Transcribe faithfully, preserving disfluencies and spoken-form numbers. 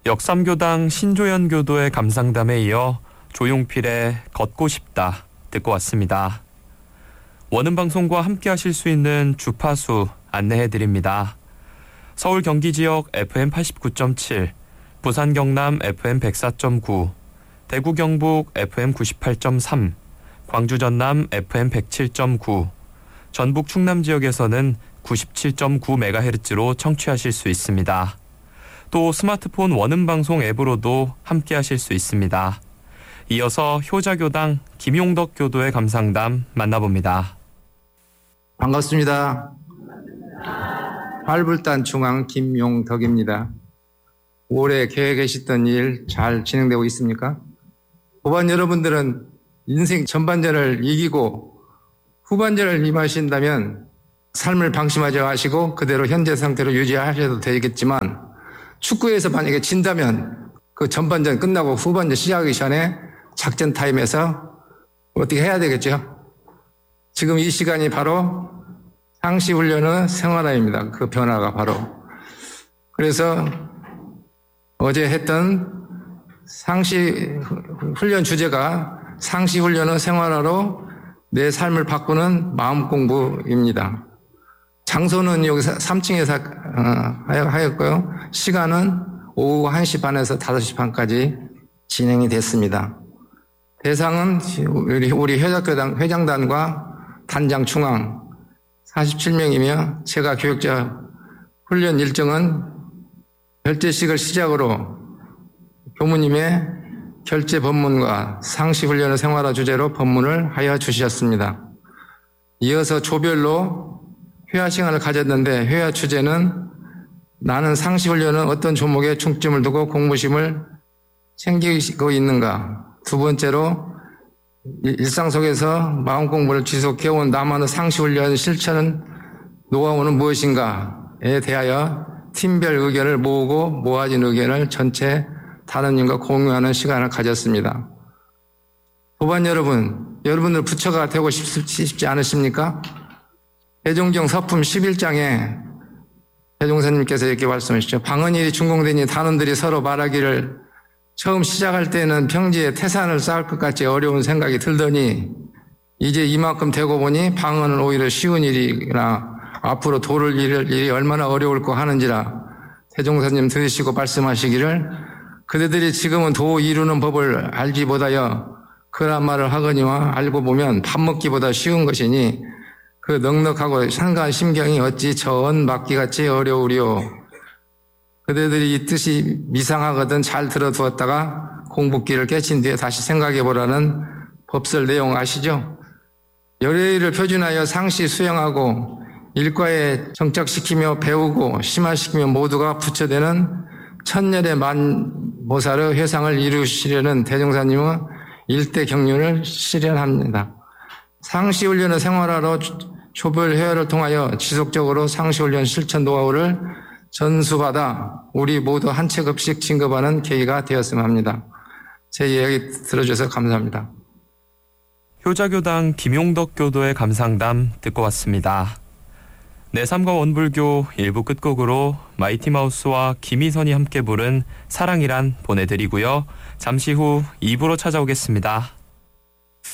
역삼교당 신조연 교도의 감상담에 이어 조용필의 걷고 싶다 듣고 왔습니다. 원음방송과 함께 하실 수 있는 주파수 안내해드립니다. 서울 경기 지역 에프엠 팔십구 점 칠, 부산 경남 에프엠 백사 점 구, 대구 경북 에프엠 구십팔 점 삼, 광주 전남 에프엠 백칠 점 구, 전북 충남 지역에서는 구십칠 점 구 메가헤르츠로 청취하실 수 있습니다. 또 스마트폰 원음방송 앱으로도 함께 하실 수 있습니다. 이어서 효자교당 김용덕 교도의 감상담 만나봅니다. 반갑습니다. 활불단 중앙 김용덕입니다. 올해 계획하셨던 일 잘 진행되고 있습니까? 후반 여러분들은 인생 전반전을 이기고 후반전을 임하신다면 삶을 방심하지 마시고 그대로 현재 상태로 유지하셔도 되겠지만 축구에서 만약에 진다면 그 전반전 끝나고 후반전 시작하기 전에 작전 타임에서 어떻게 해야 되겠죠? 지금 이 시간이 바로 상시 훈련의 생활화입니다. 그 변화가 바로. 그래서 어제 했던 상시 훈련 주제가 상시 훈련의 생활화로 내 삶을 바꾸는 마음 공부입니다. 장소는 여기 삼 층에서 하였고요. 시간은 오후 한 시 반에서 다섯 시 반까지 진행이 됐습니다. 대상은 우리, 우리 효자교당 회장단과 단장 중앙 사십칠 명이며 제가 교육자 훈련 일정은 결제식을 시작으로 교무님의 결제 법문과 상시 훈련의 생활화 주제로 법문을 하여 주셨습니다. 이어서 조별로 회화 시간을 가졌는데 회화 주제는 나는 상시 훈련은 어떤 종목에 중점을 두고 공부심을 챙기고 있는가. 두 번째로 일상 속에서 마음 공부를 지속해온 나만의 상시 훈련 실천은 노하우는 무엇인가에 대하여 팀별 의견을 모으고 모아진 의견을 전체 단원님과 공유하는 시간을 가졌습니다. 후반 여러분, 여러분들 부처가 되고 싶지 않으십니까? 대종경 서품 십일 장에 대종사님께서 이렇게 말씀하시죠. 방언일이 준공되니 단원들이 서로 말하기를 처음 시작할 때는 평지에 태산을 쌓을 것 같이 어려운 생각이 들더니 이제 이만큼 되고 보니 방언은 오히려 쉬운 일이나 앞으로 도를 일을 일이 얼마나 어려울까 하는지라 대종사님 들으시고 말씀하시기를 그대들이 지금은 도 이루는 법을 알지 못하여 그런 말을 하거니와 알고 보면 밥 먹기보다 쉬운 것이니 그 넉넉하고 상가한 심경이 어찌 저언 막기같이 어려우리요. 그대들이 이 뜻이 미상하거든 잘 들어두었다가 공부기를 깨친 뒤에 다시 생각해보라는 법설 내용 아시죠? 열애를 표준하여 상시 수행하고 일과에 정착시키며 배우고 심화시키며 모두가 부처되는 천년의 만모사의 회상을 이루시려는 대종사님의 일대 경륜을 실현합니다. 상시훈련의 생활화로 조별 회화를 통하여 지속적으로 상시훈련 실천 노하우를 전수받아 우리 모두 한 체급씩 진급하는 계기가 되었으면 합니다. 제 이야기 들어주셔서 감사합니다. 효자교당 김용덕 교도의 감상담 듣고 왔습니다. 내삼과 원불교 일 부 끝곡으로 마이티마우스와 김희선이 함께 부른 사랑이란 보내드리고요. 잠시 후 이 부로 찾아오겠습니다.